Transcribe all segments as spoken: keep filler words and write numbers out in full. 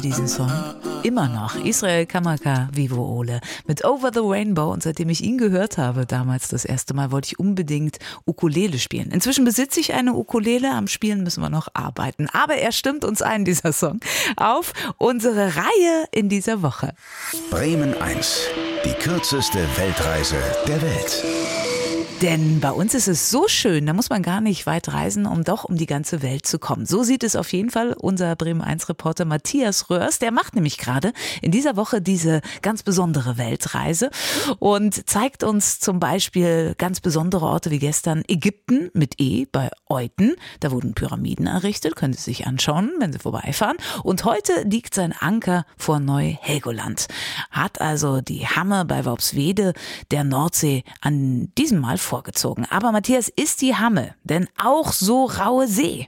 Diesen Song immer noch. Israel Kamaka, Vivo Ole mit Over the Rainbow. Und seitdem ich ihn gehört habe, damals das erste Mal, wollte ich unbedingt Ukulele spielen. Inzwischen besitze ich eine Ukulele. Am Spielen müssen wir noch arbeiten. Aber er stimmt uns ein, dieser Song, auf unsere Reihe in dieser Woche. Bremen eins. Die kürzeste Weltreise der Welt. Denn bei uns ist es so schön, da muss man gar nicht weit reisen, um doch um die ganze Welt zu kommen. So sieht es auf jeden Fall unser Bremen eins Reporter Matthias Röhrs. Der macht nämlich gerade in dieser Woche diese ganz besondere Weltreise und zeigt uns zum Beispiel ganz besondere Orte wie gestern Ägypten mit E bei Euten. Da wurden Pyramiden errichtet, können Sie sich anschauen, wenn Sie vorbeifahren. Und heute liegt sein Anker vor Neu-Helgoland. Hat also die Hamme bei Worpswede der Nordsee an diesem Mal vorgezogen. Aber Matthias, ist die Hamme denn auch so raue See?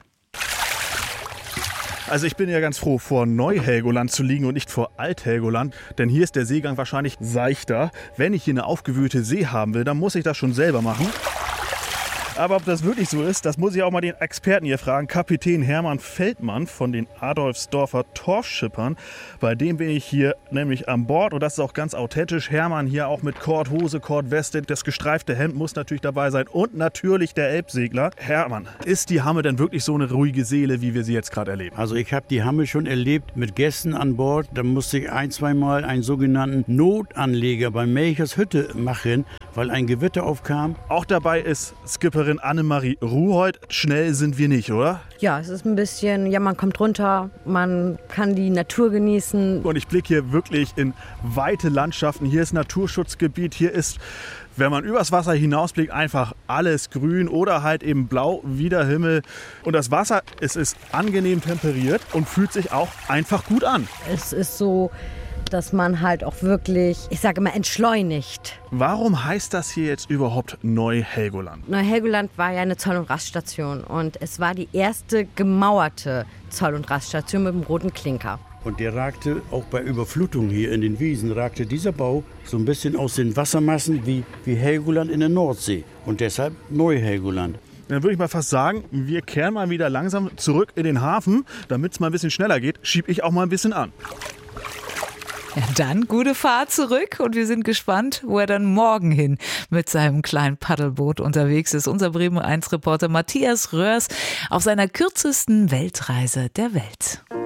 Also ich bin ja ganz froh, vor Neu-Helgoland zu liegen und nicht vor Alt-Helgoland, denn hier ist der Seegang wahrscheinlich seichter. Wenn ich hier eine aufgewühlte See haben will, dann muss ich das schon selber machen. Aber ob das wirklich so ist, das muss ich auch mal den Experten hier fragen. Kapitän Hermann Feldmann von den Adolfsdorfer Torfschippern. Bei dem bin ich hier nämlich an Bord und das ist auch ganz authentisch. Hermann hier auch mit Korthose, Kordweste. Das gestreifte Hemd muss natürlich dabei sein und natürlich der Elbsegler. Hermann, ist die Hamme denn wirklich so eine ruhige Seele, wie wir sie jetzt gerade erleben? Also ich habe die Hamme schon erlebt mit Gästen an Bord. Da musste ich ein, zweimal einen sogenannten Notanleger bei Melchers Hütte machen, weil ein Gewitter aufkam. Auch dabei ist Skipperin Annemarie Ruholt. Schnell sind wir nicht, oder? Ja, es ist ein bisschen, ja, man kommt runter, man kann die Natur genießen. Und ich blicke hier wirklich in weite Landschaften. Hier ist Naturschutzgebiet, hier ist, wenn man übers Wasser hinausblickt, einfach alles grün oder halt eben blau wie der Himmel. Und das Wasser, es ist angenehm temperiert und fühlt sich auch einfach gut an. Es ist so, dass man halt auch wirklich, ich sage immer, entschleunigt. Warum heißt das hier jetzt überhaupt Neu-Helgoland? Neu-Helgoland war ja eine Zoll- und Raststation und es war die erste gemauerte Zoll- und Raststation mit dem roten Klinker. Und der ragte auch bei Überflutung hier in den Wiesen, ragte dieser Bau so ein bisschen aus den Wassermassen wie, wie Helgoland in der Nordsee. Und deshalb Neu-Helgoland. Dann würde ich mal fast sagen, wir kehren mal wieder langsam zurück in den Hafen. Damit es mal ein bisschen schneller geht, schiebe ich auch mal ein bisschen an. Ja, dann gute Fahrt zurück und wir sind gespannt, wo er dann morgen hin mit seinem kleinen Paddelboot unterwegs ist. Unser Bremen eins Reporter Matthias Röhrs auf seiner kürzesten Weltreise der Welt.